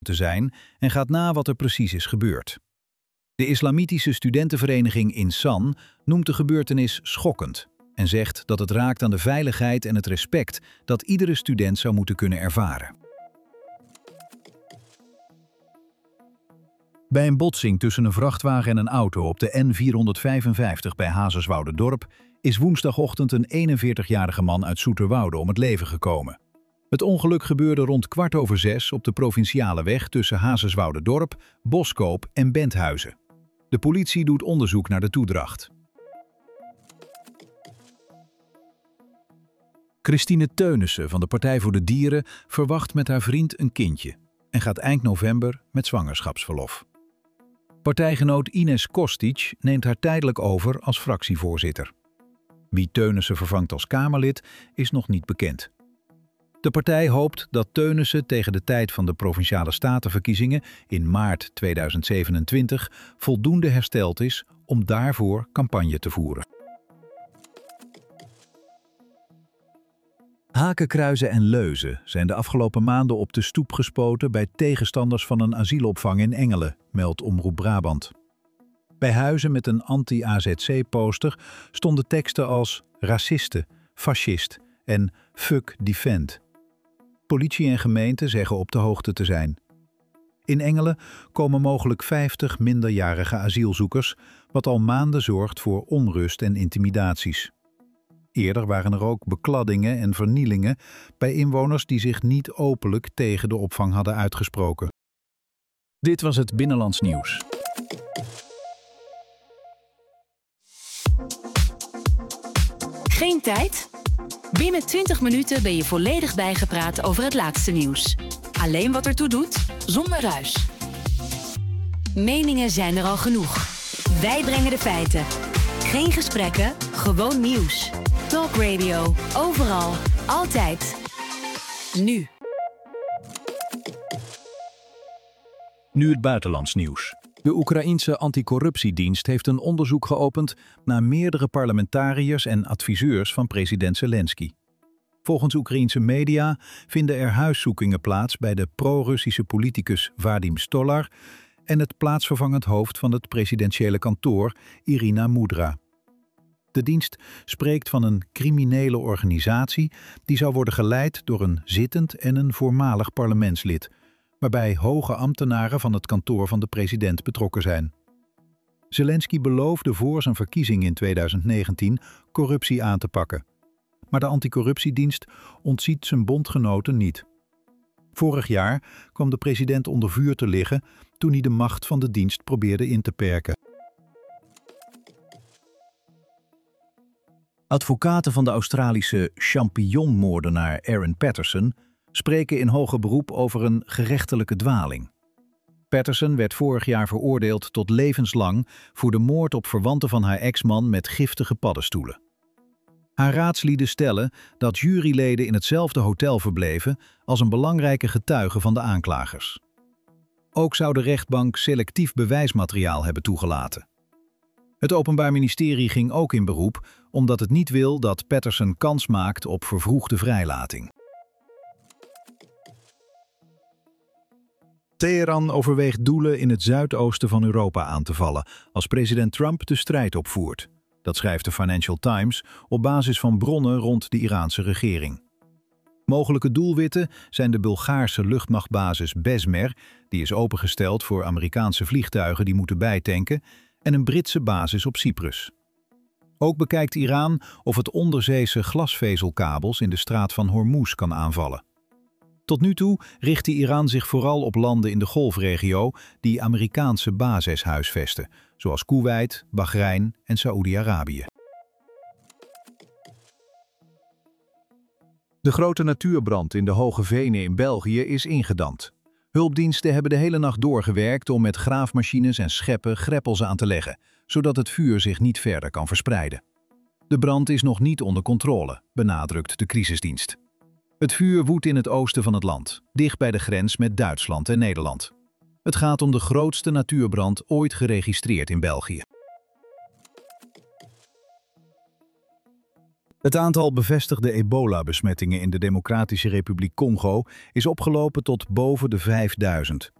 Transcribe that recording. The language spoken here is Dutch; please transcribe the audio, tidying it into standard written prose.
te zijn en gaat na wat er precies is gebeurd. De islamitische studentenvereniging Insan noemt de gebeurtenis schokkend en zegt dat het raakt aan de veiligheid en het respect dat iedere student zou moeten kunnen ervaren. Bij een botsing tussen een vrachtwagen en een auto op de N455 bij Hazerswoude-Dorp is woensdagochtend een 41-jarige man uit Zoeterwoude om het leven gekomen. Het ongeluk gebeurde rond 5:15 op de provinciale weg tussen Hazerswoude-Dorp, Boskoop en Benthuizen. De politie doet onderzoek naar de toedracht. Christine Teunissen van de Partij voor de Dieren verwacht met haar vriend een kindje en gaat eind november met zwangerschapsverlof. Partijgenoot Ines Kostic neemt haar tijdelijk over als fractievoorzitter. Wie Teunissen vervangt als Kamerlid is nog niet bekend. De partij hoopt dat Teunissen tegen de tijd van de Provinciale Statenverkiezingen in maart 2027 voldoende hersteld is om daarvoor campagne te voeren. Hakenkruizen en leuzen zijn de afgelopen maanden op de stoep gespoten bij tegenstanders van een asielopvang in Engelen, meldt Omroep Brabant. Bij huizen met een anti-AZC-poster stonden teksten als racisten, fascist en fuck defend. Politie en gemeente zeggen op de hoogte te zijn. In Engelen komen mogelijk 50 minderjarige asielzoekers, wat al maanden zorgt voor onrust en intimidaties. Eerder waren er ook bekladdingen en vernielingen bij inwoners die zich niet openlijk tegen de opvang hadden uitgesproken. Dit was het Binnenlands Nieuws. Geen tijd? Binnen 20 minuten ben je volledig bijgepraat over het laatste nieuws. Alleen wat ertoe doet, zonder ruis. Meningen zijn er al genoeg. Wij brengen de feiten. Geen gesprekken, gewoon nieuws. Talk Radio, overal, altijd. Nu. Nu het buitenlands nieuws. De Oekraïense anticorruptiedienst heeft een onderzoek geopend naar meerdere parlementariërs en adviseurs van president Zelensky. Volgens Oekraïense media vinden er huiszoekingen plaats bij de pro-Russische politicus Vadim Stolar en het plaatsvervangend hoofd van het presidentiële kantoor, Irina Mudra. De dienst spreekt van een criminele organisatie die zou worden geleid door een zittend en een voormalig parlementslid, waarbij hoge ambtenaren van het kantoor van de president betrokken zijn. Zelensky beloofde voor zijn verkiezing in 2019 corruptie aan te pakken. Maar de anticorruptiedienst ontziet zijn bondgenoten niet. Vorig jaar kwam de president onder vuur te liggen toen hij de macht van de dienst probeerde in te perken. Advocaten van de Australische champignonmoordenaar Aaron Patterson spreken in hoger beroep over een gerechtelijke dwaling. Patterson werd vorig jaar veroordeeld tot levenslang voor de moord op verwanten van haar ex-man met giftige paddenstoelen. Haar raadslieden stellen dat juryleden in hetzelfde hotel verbleven als een belangrijke getuige van de aanklagers. Ook zou de rechtbank selectief bewijsmateriaal hebben toegelaten. Het Openbaar Ministerie ging ook in beroep omdat het niet wil dat Patterson kans maakt op vervroegde vrijlating. Teheran overweegt doelen in het zuidoosten van Europa aan te vallen als president Trump de strijd opvoert. Dat schrijft de Financial Times op basis van bronnen rond de Iraanse regering. Mogelijke doelwitten zijn de Bulgaarse luchtmachtbasis Besmer, die is opengesteld voor Amerikaanse vliegtuigen die moeten bijtanken, en een Britse basis op Cyprus. Ook bekijkt Iran of het onderzeese glasvezelkabels in de straat van Hormuz kan aanvallen. Tot nu toe richtte Iran zich vooral op landen in de Golfregio die Amerikaanse bases huisvesten, zoals Koeweit, Bahrein en Saoedi-Arabië. De grote natuurbrand in de Hoge Venen in België is ingedamd. Hulpdiensten hebben de hele nacht doorgewerkt om met graafmachines en scheppen greppels aan te leggen, zodat het vuur zich niet verder kan verspreiden. De brand is nog niet onder controle, benadrukt de crisisdienst. Het vuur woedt in het oosten van het land, dicht bij de grens met Duitsland en Nederland. Het gaat om de grootste natuurbrand ooit geregistreerd in België. Het aantal bevestigde ebola-besmettingen in de Democratische Republiek Congo is opgelopen tot boven de 5000.